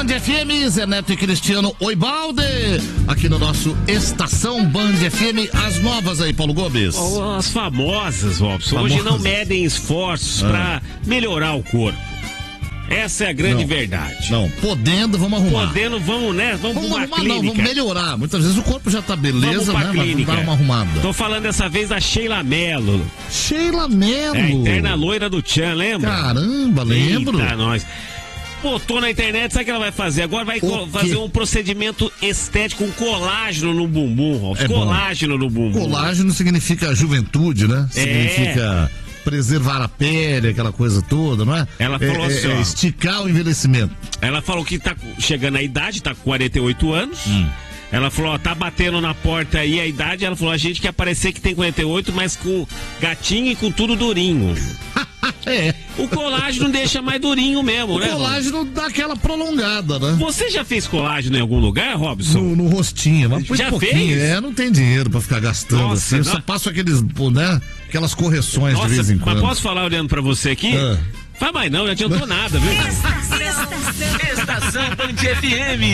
Band FM, Zé Neto e Cristiano Oibalde, aqui no nosso Estação Band FM, as novas aí, Paulo Gomes. As famosas, Robson, hoje não medem esforços pra melhorar o corpo. Essa é a grande verdade. Não, podendo, vamos arrumar. Podendo, vamos, né? Vamos pra uma arrumar, clínica. Não, vamos melhorar. Muitas vezes o corpo já tá beleza, vamos pra né? Clínica. Mas vamos dar uma arrumada. Tô falando dessa vez da Sheila Mello. Sheila Mello? É a eterna loira do Tchan, lembra? Caramba, lembro. Eita, nós. Botou na internet, sabe o que ela vai fazer? Agora vai fazer um procedimento estético, um colágeno no bumbum, Robson. Colágeno no bumbum. Colágeno significa juventude, né? Significa preservar a pele, aquela coisa toda, não é? Ela falou assim, ó, esticar o envelhecimento. Ela falou que tá chegando a idade, tá com 48 anos. Ela falou, ó, tá batendo na porta aí a idade. Ela falou, a gente quer parecer que tem 48, mas com gatinho e com tudo durinho. O colágeno deixa mais durinho mesmo, né? O colágeno dá aquela prolongada, né? Você já fez colágeno em algum lugar, Robson? No rostinho, mas já pouquinho. fez? Não tem dinheiro pra ficar gastando assim. Eu só passo aqueles, né? Aquelas correções de vez em quando. Mas posso falar olhando pra você aqui? Faz mais não adiantou nada, viu? Estação Band FM.